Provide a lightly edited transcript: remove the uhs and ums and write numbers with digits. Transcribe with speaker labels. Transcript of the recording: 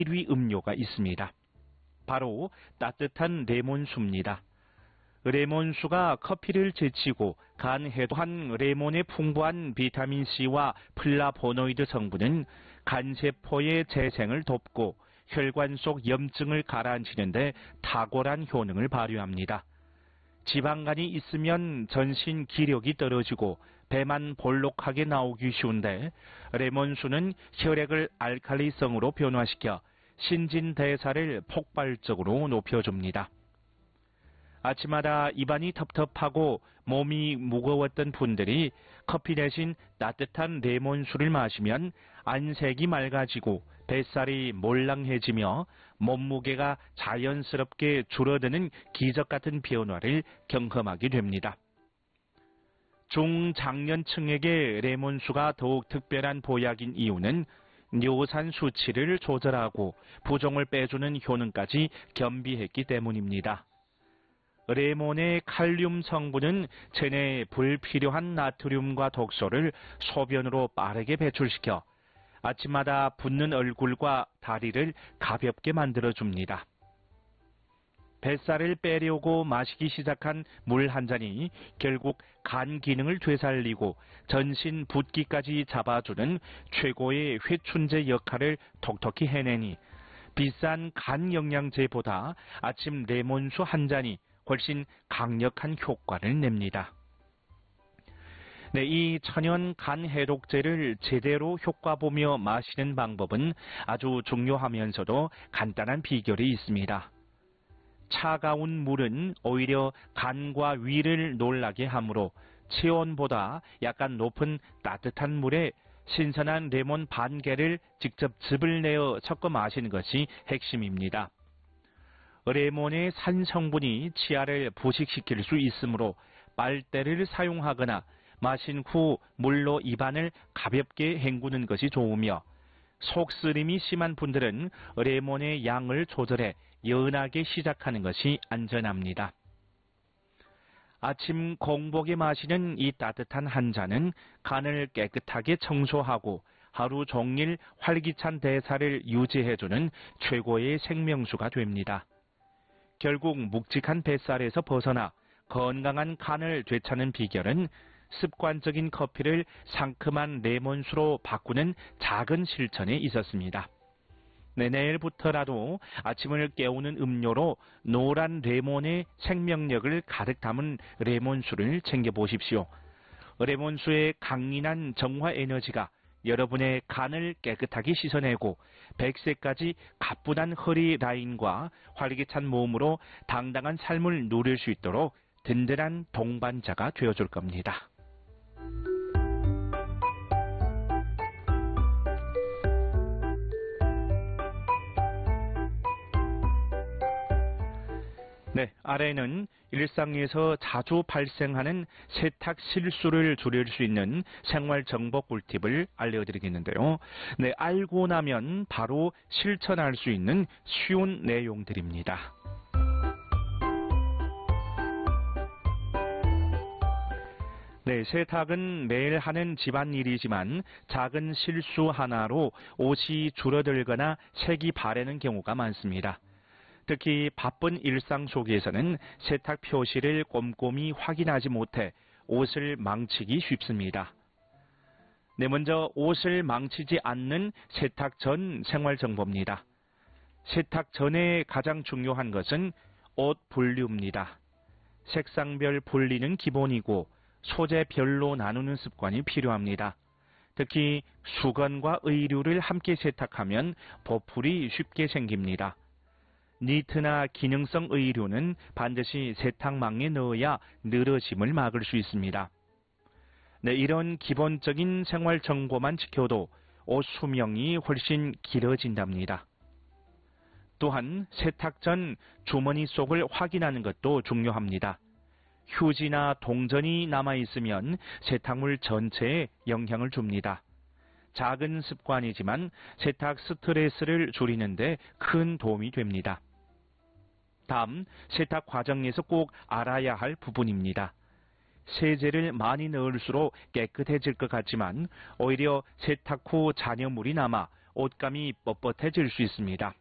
Speaker 1: 1위 음료가 있습니다. 바로 따뜻한 레몬수입니다. 레몬수가 커피를 제치고 간 해독한 레몬의 풍부한 비타민C와 플라보노이드 성분은 간세포의 재생을 돕고 혈관 속 염증을 가라앉히는데 탁월한 효능을 발휘합니다. 지방간이 있으면 전신 기력이 떨어지고 배만 볼록하게 나오기 쉬운데 레몬수는 혈액을 알칼리성으로 변화시켜 신진대사를 폭발적으로 높여줍니다. 아침마다 입안이 텁텁하고 몸이 무거웠던 분들이 커피 대신 따뜻한 레몬수를 마시면 안색이 맑아지고 뱃살이 몰랑해지며 몸무게가 자연스럽게 줄어드는 기적 같은 변화를 경험하게 됩니다. 중장년층에게 레몬수가 더욱 특별한 보약인 이유는 뇨산 수치를 조절하고 부종을 빼주는 효능까지 겸비했기 때문입니다. 레몬의 칼륨 성분은 체내에 불필요한 나트륨과 독소를 소변으로 빠르게 배출시켜 아침마다 붓는 얼굴과 다리를 가볍게 만들어줍니다. 뱃살을 빼려고 마시기 시작한 물 한 잔이 결국 간 기능을 되살리고 전신 붓기까지 잡아주는 최고의 회춘제 역할을 톡톡히 해내니 비싼 간 영양제보다 아침 레몬수 한 잔이 훨씬 강력한 효과를 냅니다. 네, 이 천연 간 해독제를 제대로 효과 보며 마시는 방법은 아주 중요하면서도 간단한 비결이 있습니다. 차가운 물은 오히려 간과 위를 놀라게 하므로 체온보다 약간 높은 따뜻한 물에 신선한 레몬 반 개를 직접 즙을 내어 섞어 마시는 것이 핵심입니다. 레몬의 산 성분이 치아를 부식시킬 수 있으므로 빨대를 사용하거나 마신 후 물로 입안을 가볍게 헹구는 것이 좋으며 속쓰림이 심한 분들은 레몬의 양을 조절해 연하게 시작하는 것이 안전합니다. 아침 공복에 마시는 이 따뜻한 한 잔은 간을 깨끗하게 청소하고 하루 종일 활기찬 대사를 유지해주는 최고의 생명수가 됩니다. 결국 묵직한 뱃살에서 벗어나 건강한 간을 되찾는 비결은 습관적인 커피를 상큼한 레몬수로 바꾸는 작은 실천에 있었습니다. 네, 내일부터라도 아침을 깨우는 음료로 노란 레몬의 생명력을 가득 담은 레몬수를 챙겨보십시오. 레몬수의 강인한 정화 에너지가 여러분의 간을 깨끗하게 씻어내고 100세까지 가뿐한 허리 라인과 활기찬 몸으로 당당한 삶을 누릴 수 있도록 든든한 동반자가 되어줄 겁니다. 네, 아래는 일상에서 자주 발생하는 세탁 실수를 줄일 수 있는 생활 정보 꿀팁을 알려드리겠는데요. 네, 알고 나면 바로 실천할 수 있는 쉬운 내용들입니다. 네, 세탁은 매일 하는 집안일이지만 작은 실수 하나로 옷이 줄어들거나 색이 바래는 경우가 많습니다. 특히 바쁜 일상 속에서는 세탁 표시를 꼼꼼히 확인하지 못해 옷을 망치기 쉽습니다. 네, 먼저 옷을 망치지 않는 세탁 전 생활 정보입니다. 세탁 전에 가장 중요한 것은 옷 분류입니다. 색상별 분리는 기본이고 소재별로 나누는 습관이 필요합니다. 특히 수건과 의류를 함께 세탁하면 보풀이 쉽게 생깁니다. 니트나 기능성 의류는 반드시 세탁망에 넣어야 늘어짐을 막을 수 있습니다. 네, 이런 기본적인 생활 정보만 지켜도 옷 수명이 훨씬 길어진답니다. 또한 세탁 전 주머니 속을 확인하는 것도 중요합니다. 휴지나 동전이 남아있으면 세탁물 전체에 영향을 줍니다. 작은 습관이지만 세탁 스트레스를 줄이는데 큰 도움이 됩니다. 다음, 세탁 과정에서 꼭 알아야 할 부분입니다. 세제를 많이 넣을수록 깨끗해질 것 같지만 오히려 세탁 후 잔여물이 남아 옷감이 뻣뻣해질 수 있습니다.